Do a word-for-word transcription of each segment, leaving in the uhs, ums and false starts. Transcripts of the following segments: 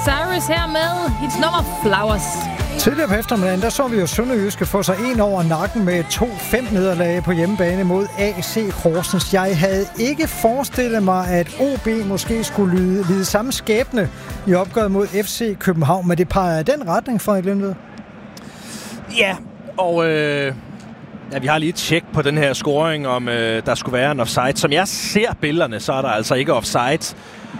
Cyrus her med hendes nummer Flowers. Tidligere på eftermiddagen, der så vi jo Sønderjyske få sig en over nakken med to fem nederlag på hjemmebane mod A C Horsens. Jeg havde ikke forestillet mig, at O B måske skulle lide, lide samme skæbne i opgøret mod F C København, men det peger i den retning, Frederik Lindved. Ja, og øh, ja, vi har lige et tjek på den her scoring, om øh, der skulle være en offside. Som jeg ser billederne, så er der altså ikke offside.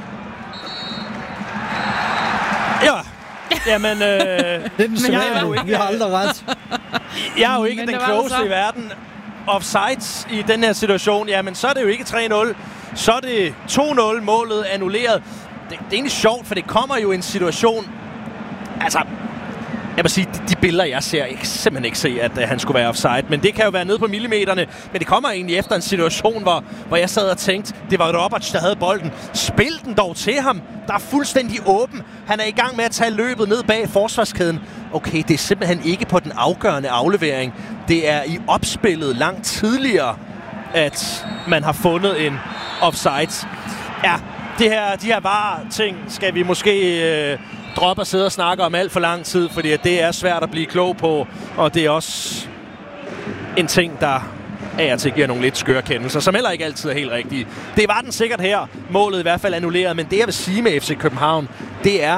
Ja, jamen... Øh, det er den sædvanlige. Vi har aldrig ret. Jeg er jo ikke den klogeste i verden. Offside i den her situation, jamen så er det jo ikke tre nul. Så er det to nul, målet annulleret. Det, det er egentlig sjovt, for det kommer jo en situation... Altså... Jeg må sige, de, de billeder, jeg ser, jeg kan simpelthen ikke se, at uh, han skulle være offside. Men det kan jo være nede på millimeterne. Men det kommer egentlig efter en situation, hvor, hvor jeg sad og tænkte, det var Roberts, der havde bolden. Spil den dog til ham. Der er fuldstændig åben. Han er i gang med at tage løbet ned bag forsvarskæden. Okay, det er simpelthen ikke på den afgørende aflevering. Det er i opspillet langt tidligere, at man har fundet en offside. Ja, det her, de her var-ting skal vi måske... Øh, drop at sidde og snakke om alt for lang tid, fordi det er svært at blive klog på, og det er også en ting, der af og til giver nogle lidt skøre kendelser, som heller ikke altid er helt rigtige. Det var den sikkert her, målet i hvert fald annulleret, men det jeg vil sige med F C København, det er,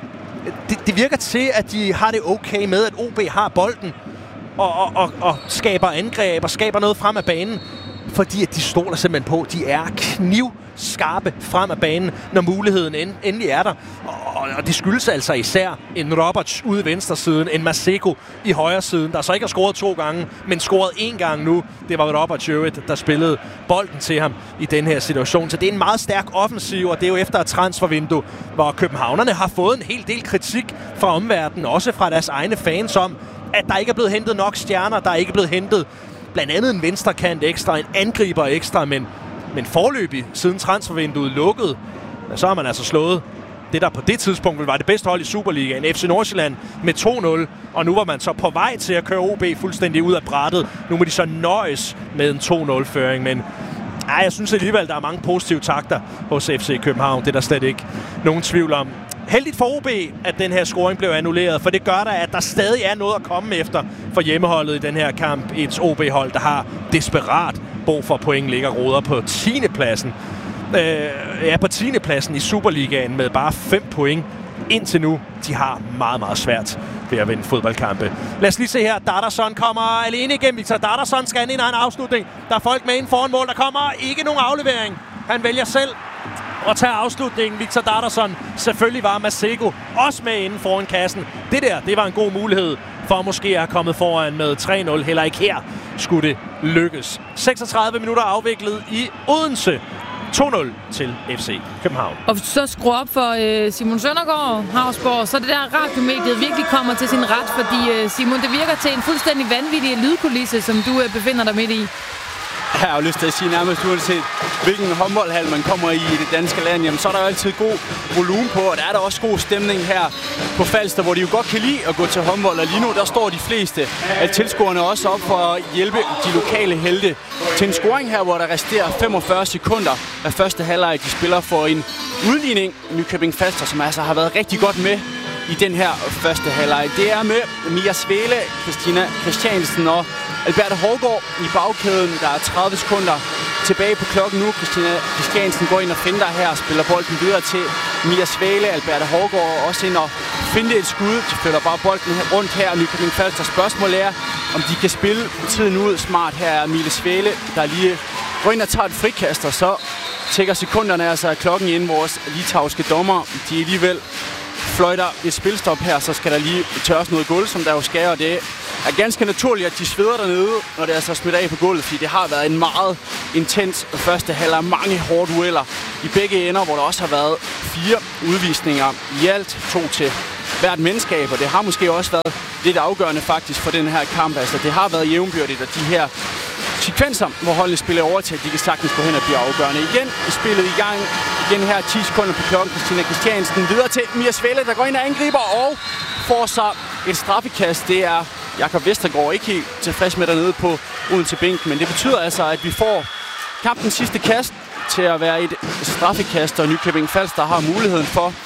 det, det virker til, at de har det okay med, at O B har bolden, og, og, og, og skaber angreb, og skaber noget frem af banen, fordi at de stoler simpelthen på, de er kniv skarpe frem af banen, når muligheden end, endelig er der. Og, og det skyldes altså især en Roberts ude i venstre siden, en Maseko i højre siden, der så ikke har scoret to gange, men scoret én gang nu. Det var Roberts, der spillede bolden til ham i den her situation. Så det er en meget stærk offensiv, og det er jo efter et transfervindue, hvor københavnerne har fået en hel del kritik fra omverdenen, også fra deres egne fans om, at der ikke er blevet hentet nok stjerner, der er ikke blevet hentet blandt andet en venstrekant ekstra, en angriber ekstra, men Men forløbig, siden transfervinduet lukkede, så har man altså slået det, der på det tidspunkt var det bedste hold i Superligaen, F C Nordsjælland, med to nul. Og nu var man så på vej til at køre O B fuldstændig ud af brættet. Nu må de så nøjes med en to nul-føring. Men ej, jeg synes alligevel, der er mange positive takter hos F C København. Det er der slet ikke nogen tvivl om. Heldigt for O B, at den her scoring blev annulleret, for det gør der, at der stadig er noget at komme efter for hjemmeholdet i den her kamp. Et O B-hold, der har desperat brug for point, ligger roder på tiende pladsen. Øh, ja, på tiende pladsen i Superligaen med bare fem point indtil nu. De har meget, meget svært ved at vinde fodboldkampe. Lad os lige se her. Darderson kommer alene igennem. Victor Darderson skal ind i en afslutning. Der er folk med ind foran mål. Der kommer ikke nogen aflevering. Han vælger selv at tage afslutningen. Victor Darderson. Selvfølgelig var Maseko også med inden foran kassen. Det der, det var en god mulighed for måske at have kommet foran med tre nul. Heller ikke her skulle det lykkes. seksogtredive minutter afviklet i Odense. to nul til F C København. Og hvis du så skruer op for øh, Simon Søndergaard, Havsborg, så det der radiomediet virkelig kommer til sin ret, fordi øh, Simon, det virker til en fuldstændig vanvittig lydkulisse, som du øh, befinder dig midt i. Jeg har jo lyst til at sige nærmest uanset hvilken håndboldhal man kommer i i det danske land, jamen så er der jo altid god volumen på, og der er der også god stemning her på Falster, hvor de jo godt kan lide at gå til håndbold, og lige nu der står de fleste af tilskuerne også op for at hjælpe de lokale helte til en scoring her, hvor der resterer femogfyrre sekunder af første halvleg. De spiller for en udligning, Nykøbing Falster, som altså har været rigtig godt med i den her første halvleg. Det er med Mia Svele, Christina Christiansen og Alberte Hårgaard i bagkæden. Der er tredive sekunder tilbage på klokken nu. Christina Christiansen går ind og finder her og spiller bolden videre til Mia Svele. Alberte Hårgaard også ind og finder et skud. De flytter bare bolden rundt her. Nykøbing Falster. Spørgsmålet er, om de kan spille tiden ud smart. Her er Mia Svele, der lige går ind og tager et frikast, og så tækker sekunderne altså af klokken ind. Vores litauiske dommer, de alligevel fløjter et spilstop her, så skal der lige tørres noget gulv, som der jo skal, og det er ganske naturligt, at de sveder dernede, når det altså smitter af på gulvet, fordi det har været en meget intens første halvleg, mange hårde dueller i begge ender, hvor der også har været fire udvisninger i alt, to til hvert mandskab, og det har måske også været lidt afgørende faktisk for den her kamp. Altså, det har været jævnbyrdigt, og de her sekvenser, hvor holdene spiller over til, at de kan sagtens gå hen og blive afgørende. Igen spillet i gang. Igen her ti sekunder på klokken. Christina Christiansen videre til Mia Svele, der går ind og angriber og får sig et straffekast. Det er Jakob Vestergaard ikke helt tilfreds med dernede på Odense bænk, men det betyder altså, at vi får kampens sidste kast til at være et straffekast, og Nykøbing Falster har muligheden for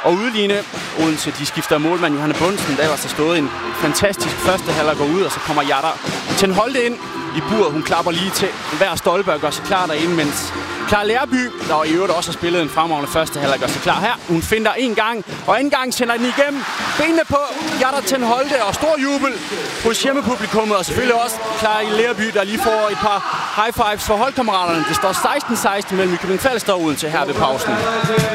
og udligne. Odense, de skifter målmand Johanne Bundsen. Der var så stået en fantastisk første halvleg går ud, og så kommer Jada Ten Holte ind i buret. Hun klapper lige til hver stolpe og gør sig klar derinde, mens Clara Lærby, der i øvrigt også har spillet en fremragende første halvleg, gør sig klar her. Hun finder en gang, og anden gang sender den igennem. Benene på Jada Ten Holte, og stor jubel hos hjemmepublikummet, og selvfølgelig også Clara Lærby, der lige får et par high fives for holdkammeraterne. Det står seksten seksten mellem Nykøbing Falster og Odense her ved pausen.